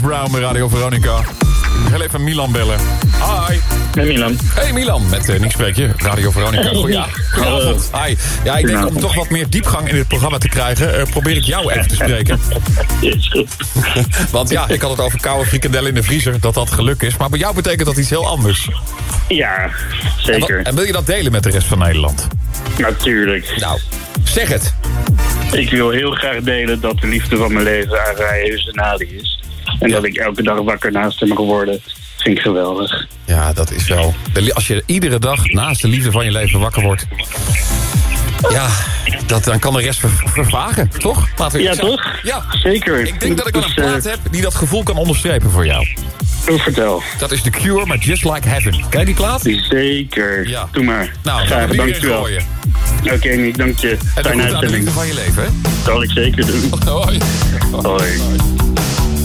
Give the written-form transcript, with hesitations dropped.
Brown bij Radio Veronica. Ik moet heel even Milan bellen. Hi. Hey Milan. Hey Milan, met Nick spreek je. Radio Veronica. Goedenavond. Hi. Ja, ik denk om toch wat meer diepgang in dit programma te krijgen... probeer ik jou even te spreken. Is goed. Want ja, ik had het over koude frikandellen in de vriezer. Dat geluk is. Maar bij jou betekent dat iets heel anders. Ja, zeker. En wil je dat delen met de rest van Nederland? Natuurlijk. Nou, zeg het. Ik wil heel graag delen dat de liefde van mijn leven Araya Hussenali is. En dat ik elke dag wakker naast hem mag worden. Vind ik geweldig. Ja, dat is wel... Als je iedere dag naast de liefde van je leven wakker wordt... Ja, dan kan de rest vervagen, toch? Ja, toch? Ja, zeker. Ik denk dat ik wel een plaat heb die dat gevoel kan onderstrepen voor jou. Vertel. Dat is The Cure, maar Just Like Heaven. Ken je die plaat? Zeker. Ja. Doe maar. Nou, graag, dankjewel. Oké, Nick, dank je. En fijne aan de liefde uitzending. van je leven, hè? Dat zal ik zeker doen. Hoi. Hoi.